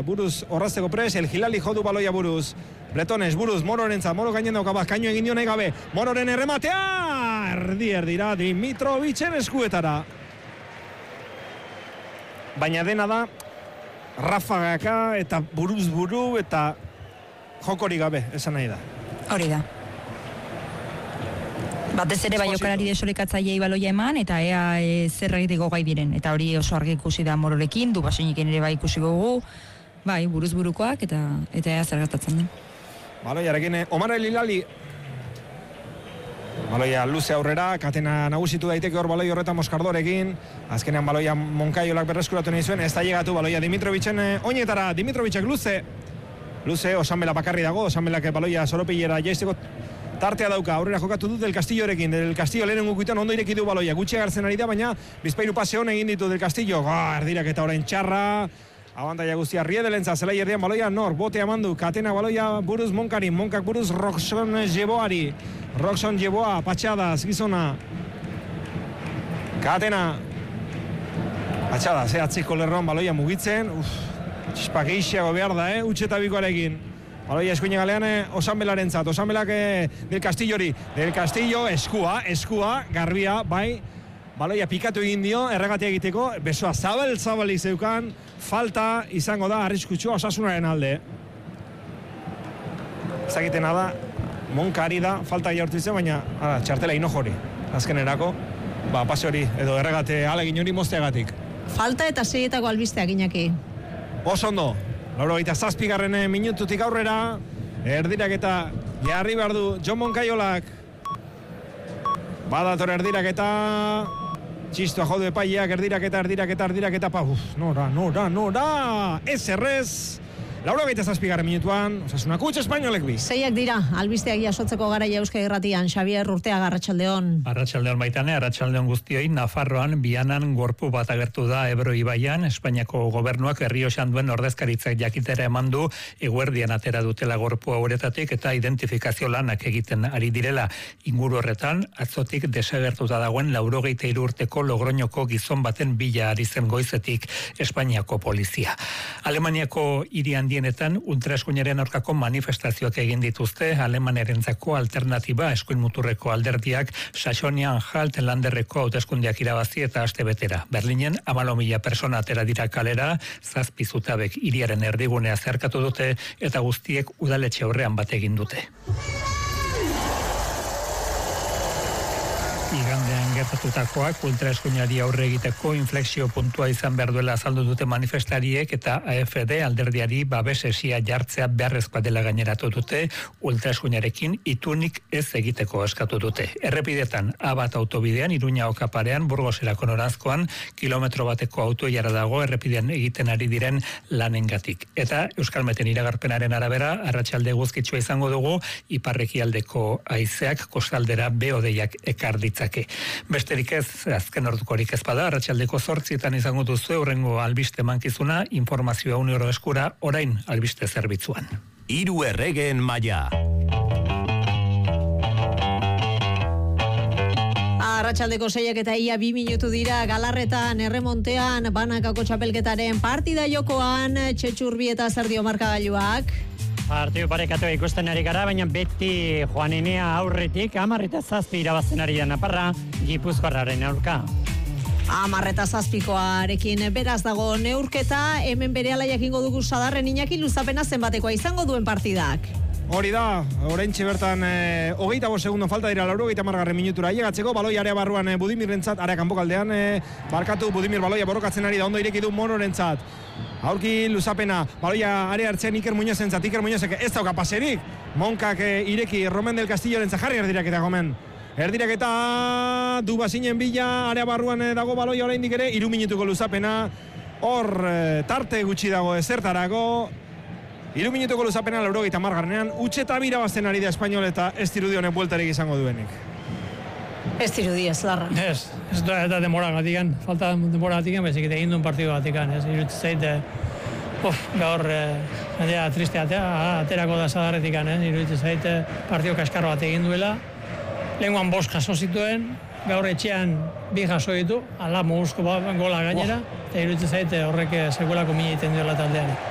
buruz horrazteko pres, El Hilali jodu baloia buruz. Bretones, buruz, Mororentzat, Moro gainen daukabaz, kaino egin dio nahi gabe. Mororen errematea! Erdira Dimitrovicen eskuetara. Baina dena da, rafagaka eta buruz buru eta jokori gabe, esan nahi da. Hori da. Batez ere Baiokalari desorekatzaileei baloia eman eta ea zer egiteko gai diren. Eta hori oso argi ikusi da Mororekin, Dubasinikin ere bai ikusi gogu, bai, buruz burukoak eta ea zer gertatzen den. Baloiarekin, Omar El Hilali. Baloia luze aurrera, katena nagusitu daiteke hor baloi horretan Moskardorekin. Azkenean baloia Moncaiolak berreskuratu nahi zuen, ez da llegatu baloia Dimitrovicen oinetara, Dimitrovicek luze, Osanbela bakarri dago, Osanbelak baloia Soropillera jaisteko tartea dauka, aurrera jokatu dut Del Castillorekin, Del Castillo lehenen gukuitan ondo ireki du baloia, gutxi agartzen ari da, baina bizpairu pase hon egin ditu Del Castillo, erdirak eta orain txarra, abantaia guztia Riedelentza, zelai erdian baloia nor, bote amandu, katena baloia buruz Monkari, Monkak buruz Roxon Jeboari, Roxon Jeboa, patxadaz, gizona, katena, patxadaz, atziko lerroan baloia mugitzen, txispak eixiago behar da, utxetabikoarekin. Baloia eskuine galean Osanbelarentzat, Osanbelak Del Castillori, Del Castillo eskua, garbia, bai, baloia pikatu egin dio, erregatia egiteko, besoa zabalik zeukan, falta izango da arriskutsua Osasunaren alde. Ezagitena da, Monkari da, falta jaurtu zen, baina txartela inojori, azkenerako, pase hori, edo erregate alegin hori mozteagatik. Falta eta seietako albisteak Iñaki. Oso ondo. 87. minututik aurrera, erdirak eta jarri behar du Jon Moncaiolak. Badator erdirak eta txistua jodu epaileak, erdirak eta nora, ez errez. 87. minutuan, Osasuna kutx Espainolek bi. Seiak dira, albisteak jasotzeko garaia Euskadi Irratian, Xabier Urteaga, arratsaldeon. Arratsaldeon baitane, arratsaldeon guztioi, Nafarroan Bianan gorpu bat agertu da Ebro ibaian, Espainiako gobernuak Errioxan duen ordezkaritzak jakitera eman du, eguerdian atera dutela gorpu horretatik eta identifikazio lanak egiten ari direla. Inguru horretan, atzotik desagertuta dagoen 83 urteko Logroñoko gizon baten bila ari zen goizetik Espainiako polizia. Alemaniako hirian dienetan ultraeskuinaren aurkako manifestazioak egin dituzte alemanerentzako alternatiba eskuin muturreko alderdiak Saxonian-Anhalt landerreko hauteskundeak irabazi eta aste betera. Berlinen 14.000 persona atera dira kalera, 7 zutabek hiriaren erdigunea zeharkatu dute eta guztiek udaletxe aurrean bat egin dute. Igandean gertatutakoak ultraeskuinari aurre egiteko inflexio puntua izan behar duela azaldu dute manifestariek eta AFD alderdiari babesesia jartzea beharrezkoa dela gaineratu dute, ultraeskuinarekin itunik ez egiteko eskatu dute. Errepidetan, Abat autobidean, Iruña okaparean, Burgoserako norazkoan, kilometro bateko autoiara dago errepidean egiten ari diren lanengatik. Eta Euskalmeten iragarpenaren arabera, arratsalde eguzkitsua izango dugu, iparrekialdeko haizeak kostaldera behodeiak ekar ditzake. Besterik ez, azken ordukorik ez bada, arratsaldeko 8 izango duzu hurrengo albiste mankizuna, informazioa unero eskura, orain albiste zerbitzuan. Hiru erregeen maila. Arratsaldeko 6 eta ia 2 minutu dira, Galarretan, erremontean, banakako txapelketaren partida jokoan, Txetxurbi eta Zerdio markagailuak. Partio parekatu ikusten ari gara, baina beti Juanenea aurretik 10-7 irabazten ari da Naparra, Gipuzkoarraren aurka. 10-7koarekin beraz dago neurketa, hemen berehala jakingo dugu Sadarren Iñaki luzapena zenbatekoa izango duen partidak. Hori da, oraintxe bertan 25 segundo falta dira 90. minutura llegatzeko, baloi area barruan Budimirrentzat, area kanpokaldean barkatu Budimir baloia borrokatzen ari da, ondo ireki du Monorentzat. Aurki luzapena, baloia area hartzen Iker Muñozentzat, Iker Muñozek ez dauka paserik, Monkak ireki Romen del Castillorentzat, jarri erdirak eta gomen. Erdirak eta Dubasinen bila, area barruan dago baloia oraindik ere, 3 minutuko luzapena, hor tarte gutxi dago ezertarako, 3 minutuko luzapena 90. Utxeta bira bazten ari da Espainol eta ez dirudi honen bueltarik izango duenik. Ez dirudi ez, Larra. Ez da eta demora gatikan, falta demora gatikan, bezik eta egin duen partidu gatikan, ez irutze zaite, gaur, triste aterako da Sadarretikan, irutze zaite partidu kaskarro bat egin duela, lehenguan 5 jaso zituen, gaur etxean 2 jaso ditu, ala moguzko gola gainera, eta irutze zaite horrek sekuelako mina egiten duela taldean.